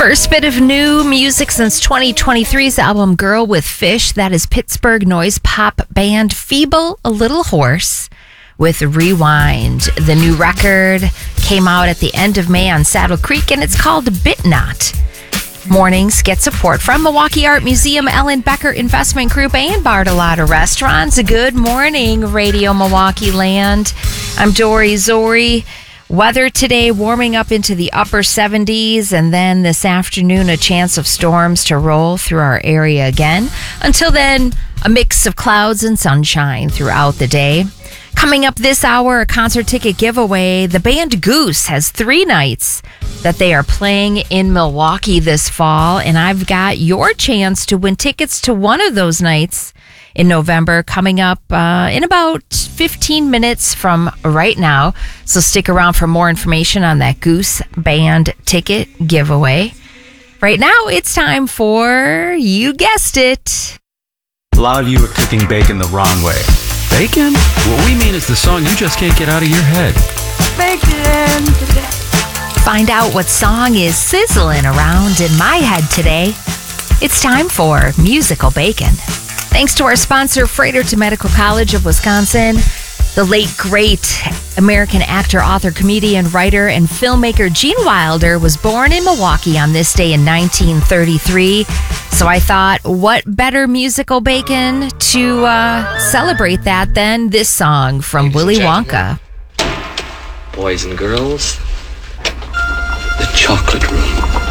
First bit of new music since 2023's album Girl with Fish. That is Pittsburgh noise pop band Feeble A Little Horse with Rewind. The new record came out at the end of May on Saddle Creek, and it's called Bit Not. Mornings get support from Milwaukee Art Museum, Ellen Becker Investment Group, and Bartolotta Restaurants. Good morning, Radio Milwaukee Land. I'm Dory Zori. Weather today warming up into the upper 70s, and then this afternoon a chance of storms to roll through our area again. Until then, a mix of clouds and sunshine throughout the day. Coming up this hour, a concert ticket giveaway. The band Goose has 3 nights that they are playing in Milwaukee this fall, and I've got your chance to win tickets to one of those nights in November coming up in about 15 minutes from right now. So stick around for more information on that Goose band ticket giveaway. Right now, it's time for, you guessed it. A lot of you are cooking bacon the wrong way. Bacon? What we mean is the song you just can't get out of your head. Bacon. Find out what song is sizzling around in my head today. It's time for Musical Bacon. Thanks to our sponsor, Freighter to Medical College of Wisconsin. The late, great American actor, author, comedian, writer, and filmmaker Gene Wilder was born in Milwaukee on this day in 1933. So I thought, what better musical bacon to celebrate that than this song from Willy Wonka? Boys and girls, the chocolate room.